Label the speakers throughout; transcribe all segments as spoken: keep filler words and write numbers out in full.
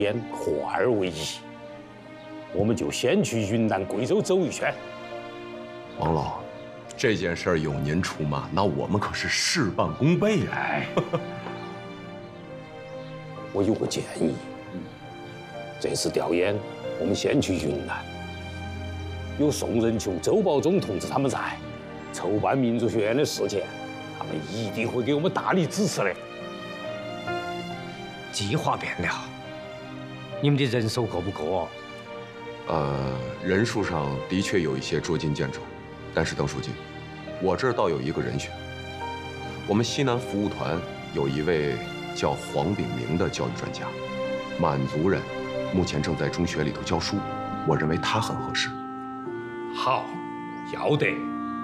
Speaker 1: 边化而为一，我们就先去云南、贵州走一圈。
Speaker 2: 王老，这件事儿有您出马，那我们可是事半功倍呀！哎，
Speaker 1: 我有个建议，这次调研我们先去云南，有宋仁琼、周保中同志他们在，筹办民族学院的事情，他们一定会给我们大力支持的。
Speaker 3: 计划变了，你们的人手够不够哦？
Speaker 2: 呃，人数上的确有一些捉襟见肘，但是邓书记，我这儿倒有一个人选。我们西南服务团有一位叫黄炳明的教育专家，满族人，目前正在中学里头教书，我认为他很合适。
Speaker 1: 好，要得。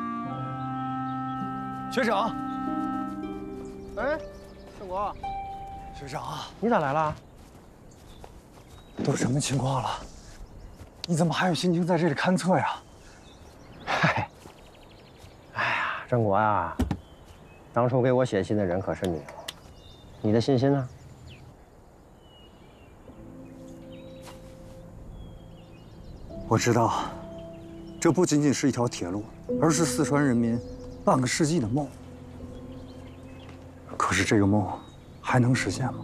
Speaker 4: 学长，
Speaker 5: 哎，是我。
Speaker 4: 学长，
Speaker 5: 你咋来了？
Speaker 4: 都什么情况了？你怎么还有心情在这里勘测呀？
Speaker 5: 嗨，哎呀，郑国啊，当初给我写信的人可是你，你的信心呢？
Speaker 4: 我知道，这不仅仅是一条铁路，而是四川人民半个世纪的梦。可是这个梦还能实现吗？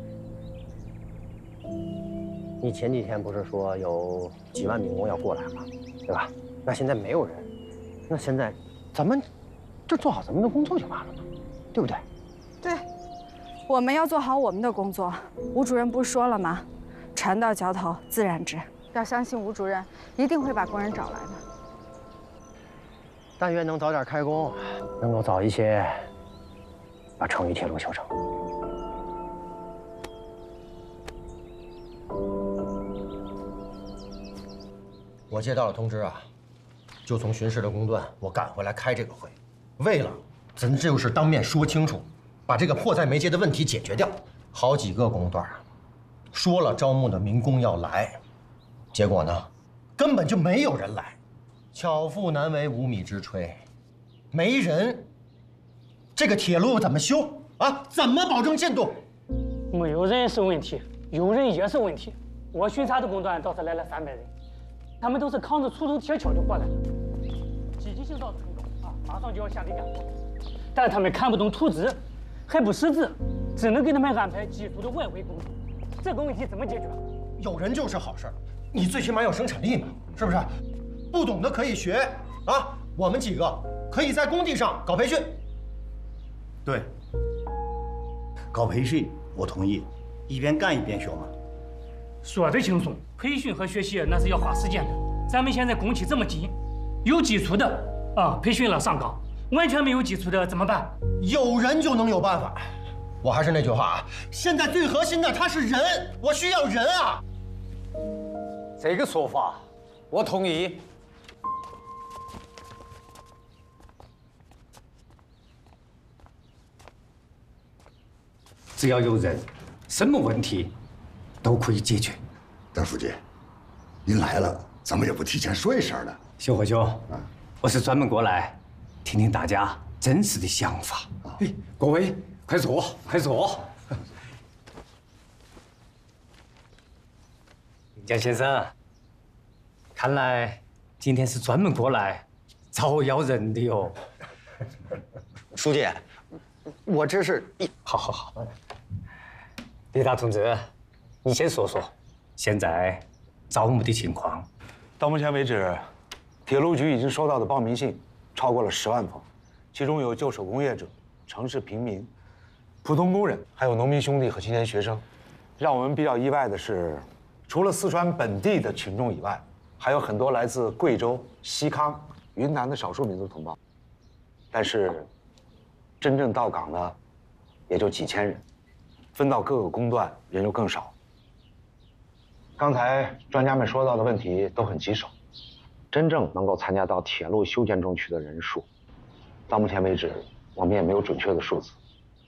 Speaker 5: 你前几天不是说有几万民工要过来吗？对吧？那现在没有人，那现在咱们就做好咱们的工作就完了嘛，对不对？
Speaker 6: 对，我们要做好我们的工作。吴主任不是说了吗？船到桥头自然直。要相信吴主任一定会把工人找来的。
Speaker 5: 但愿能早点开工，能够早一些把成渝铁路修成。我接到了通知啊，就从巡视的公段，我赶回来开这个会，为了咱就是当面说清楚，把这个迫在眉睫的问题解决掉。好几个工段说了招募的民工要来，结果呢，根本就没有人来。巧妇难为无米之炊，没人，这个铁路怎么修啊？怎么保证进度？
Speaker 7: 没有人是问题，有人也是问题。我巡查的工段倒是来了三百人，他们都是扛着锄头铁锹就过来了，积极性倒是很高啊，马上就要下地干活。但他们看不懂图纸，还不识字，只能给他们安排基础的外围工作。这个问题怎么解决？
Speaker 3: 有人就是好事，你最起码有生产力嘛，是不是？不懂的可以学啊，我们几个可以在工地上搞培训。
Speaker 8: 对，搞培训我同意，一边干一边学嘛。
Speaker 7: 说得轻松，培训和学习那是要花时间的。咱们现在工期这么紧，有基础的啊培训了上岗，完全没有基础的怎么办？
Speaker 3: 有人就能有办法。我还是那句话啊，现在最核心的它是人，我需要人啊。 这个说法，我同意。
Speaker 9: 只要有人，什么问题都可以解决。
Speaker 10: 邓书记，您来了，怎么也不提前说一声呢？
Speaker 9: 秀华兄，我是专门过来听听大家真实的想法。哎，各位快坐，快坐。蒋先生，看来今天是专门过来招要人的哟。
Speaker 5: 书记，我这是一……
Speaker 9: 好好好。李大同志，你先说说现在招募的情况。
Speaker 11: 到目前为止，铁路局已经收到的报名信超过了十万封，其中有旧手工业者、城市平民、普通工人，还有农民兄弟和青年学生。让我们比较意外的是，除了四川本地的群众以外，还有很多来自贵州、西康、云南的少数民族同胞。但是，真正到岗的也就几千人，分到各个工段人又更少。刚才专家们说到的问题都很棘手，真正能够参加到铁路修建中去的人数，到目前为止我们也没有准确的数字。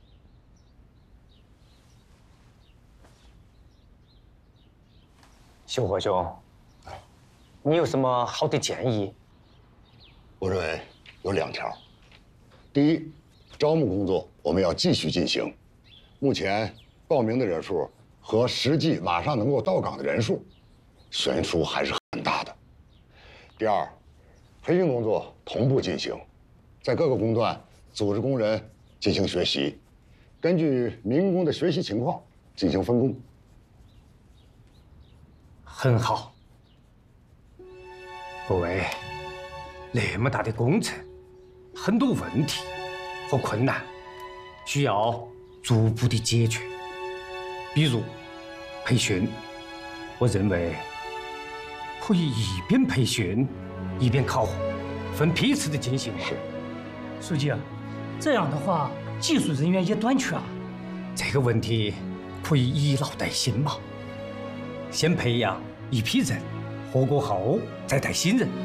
Speaker 9: 秀华兄，你有什么好的建议？
Speaker 10: 我认为有两条。第一，招募工作我们要继续进行。目前报名的人数和实际马上能够到岗的人数，悬殊还是很大的。第二，培训工作同步进行，在各个工段组织工人进行学习，根据民工的学习情况进行分工。
Speaker 9: 很好。各位，那么大的工程，很多问题和困难需要逐步的解决。比如培训，我认为可以一边培训一边考核，分批次的进行。
Speaker 10: 是，
Speaker 7: 书记，这样的话技术人员也短缺啊。
Speaker 9: 这个问题可以以老带新嘛，先培养一批人，合过后再带新人。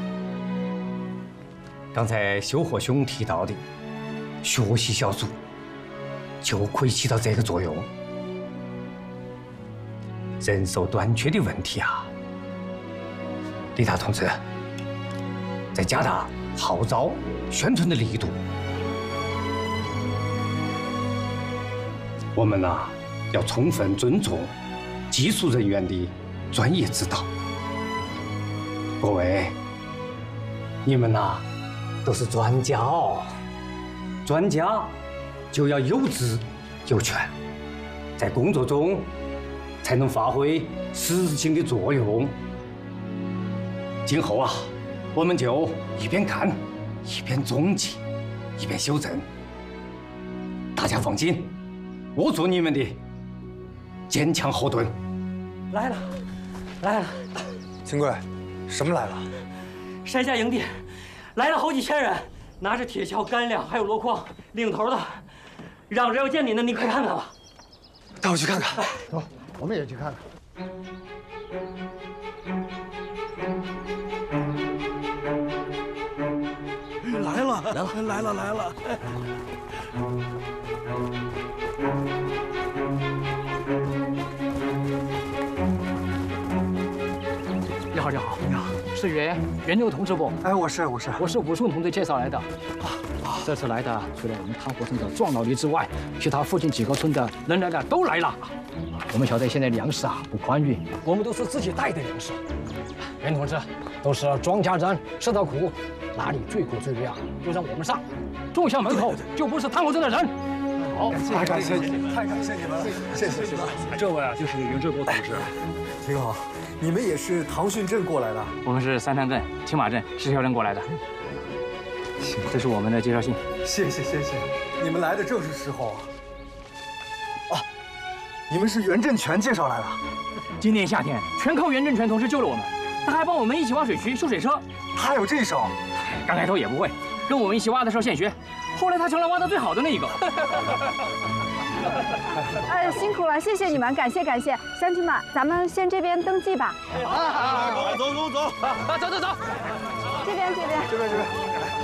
Speaker 9: 刚才修和兄提到的学习小组就可以起到这个作用。人手短缺的问题啊，李大同志，再加大号召宣传的力度。我们呐、啊，要充分尊重技术人员的专业指导。各位，你们呐、啊，都是专家哦，专家就要有职有权，在工作中才能发挥实质性的作用。今后啊，我们就一边干，一边总结，一边修正。大家放心，我做你们的坚强后盾。
Speaker 7: 来了，来了，
Speaker 4: 秦贵，什么来了？
Speaker 7: 山下营地来了好几千人，拿着铁锹、干粮还有箩筐，领头的嚷着要见你呢，你快看看吧。
Speaker 4: 带我去看看。
Speaker 3: 走，我们也去看看。
Speaker 4: 来了，来了，来了，来了！
Speaker 12: 你好，你好，你好，是袁袁六同志不？
Speaker 4: 哎，我是，我是，
Speaker 12: 我是武松同志介绍来的。啊，这次来的除了我们汤河村的壮老李之外，其他附近几个村的人来了都来了。我们晓得现在粮食啊不宽裕，我们都是自己带的粮食。袁同志都是庄稼人，吃得苦，哪里最苦最累啊，就让我们上。种下门口就不是汤河村的人。好，
Speaker 4: 太感谢你们，太感谢你们了，谢谢谢谢。
Speaker 12: 这位啊就是袁志国同志。
Speaker 4: 挺好，你们也是唐逊镇过来的？
Speaker 12: 我们是三潭镇、青马镇十条镇过来的。行，这是我们的介绍信。
Speaker 4: 谢谢谢谢，你们来的正是时候啊。哦，你们是袁振全介绍来的。
Speaker 12: 今年夏天全靠袁振全同志救了我们，他还帮我们一起挖水渠、修水车。
Speaker 4: 他还有这一手？
Speaker 12: 刚开头也不会，跟我们一起挖的时候现学，后来他成了挖的最好的那一个。
Speaker 6: 哎，辛苦了，谢谢你们，感谢感谢，乡亲们，咱们先这边登记吧。
Speaker 3: 好，走走走，
Speaker 12: 啊，走走走，
Speaker 6: 这边这边
Speaker 4: 这边这边。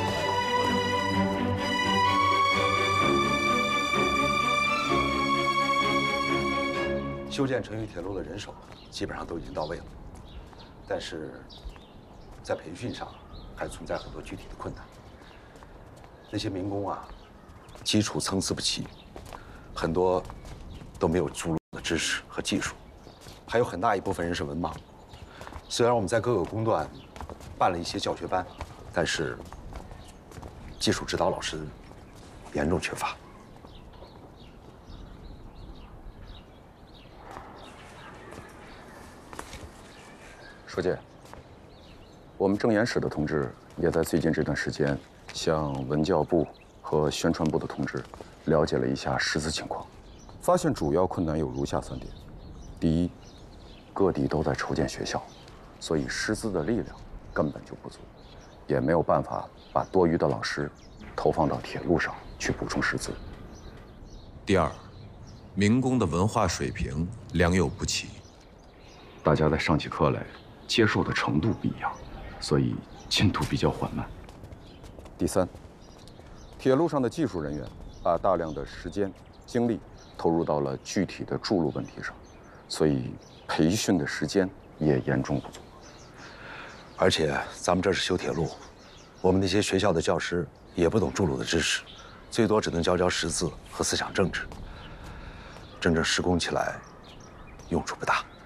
Speaker 13: 修建成渝铁路的人手基本上都已经到位了，但是在培训上还存在很多具体的困难。那些民工啊，基础参差不齐，很多都没有注入的知识和技术，还有很大一部分人是文盲。虽然我们在各个工段办了一些教学班，但是技术指导老师严重缺乏。
Speaker 2: 书记，我们政研室的同志也在最近这段时间向文教部和宣传部的同志了解了一下师资情况，发现主要困难有如下三点：第一，各地都在筹建学校，所以师资的力量根本就不足，也没有办法把多余的老师投放到铁路上去补充师资。
Speaker 14: 第二，民工的文化水平良莠不齐，
Speaker 2: 大家在上起课来接受的程度不一样，所以进度比较缓慢。第三，铁路上的技术人员把大量的时间、精力投入到了具体的筑路问题上，所以培训的时间也严重不足。
Speaker 13: 而且咱们这是修铁路，我们那些学校的教师也不懂筑路的知识，最多只能教教识字和思想政治。真正施工起来， 用处不大。